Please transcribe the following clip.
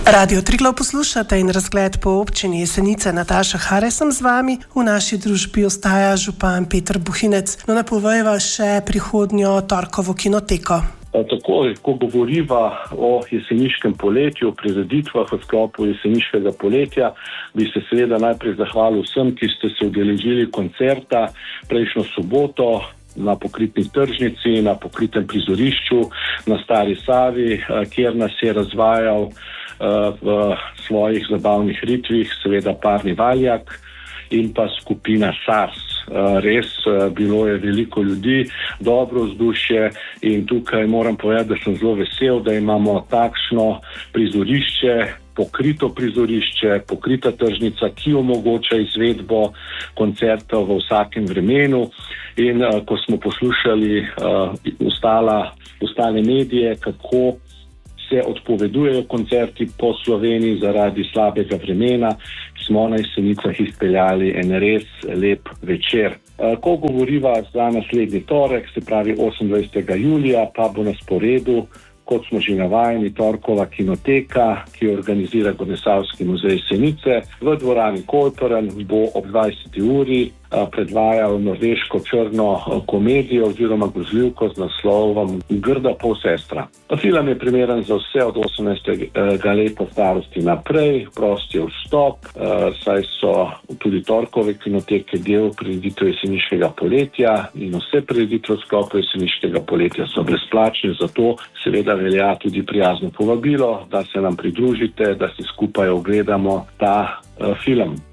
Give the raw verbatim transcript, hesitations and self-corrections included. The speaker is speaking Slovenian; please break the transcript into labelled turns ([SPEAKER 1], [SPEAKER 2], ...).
[SPEAKER 1] Radio Triglav poslušate in razgled po občini Jesenice. Nataša Hare sem z vami. V naši družbi ostaja župan Peter Buhinec. No, napovejva še prihodnjo torkovo kinoteko.
[SPEAKER 2] Tako, ko govoriva o jeseniškem poletju, prireditvah v sklopu jeseniškega poletja, bi se seveda najprej zahvalil vsem, ki ste se udeležili koncerta prejšnjo soboto na Pokritni tržnici, na Pokritnem prizorišču, na Stari Savi, kjer nas je razvajal v svojih zabavnih ritvih seveda Parni Valjak in pa skupina Sars. Res, bilo je veliko ljudi, dobro vzdušje in tukaj moram povedati, da sem zelo vesel, da imamo takšno prizorišče, pokrito prizorišče, pokrita tržnica, ki omogoča izvedbo koncertov v vsakem vremenu. In uh, ko smo poslušali uh, ostala, ostale medije, kako se odpovedujejo koncerti po Sloveniji zaradi slabega vremena, smo na Jesenicah izpeljali en res lep večer. Ko govoriva za naslednji torek, se pravi osemindvajsetega julija, pa bo na sporedu, kot smo že navajeni, torkova kinoteka, ki jo organizira Godesavski muzej Jesenice. V dvorani Kolperen bo ob dvajseti uri predvajal norveško črno komedijo oziroma grozljivko z naslovom Grda polsestra. Film je primeren za vse od osemnajstega leta starosti naprej, prost je vstop, saj so tudi torkove kinoteke del prireditev jeseniškega poletja in vse prireditve v sklopu jeseniškega poletja so brezplačne, zato seveda velja tudi prijazno povabilo, da se nam pridružite, da si skupaj ogledamo ta uh, film.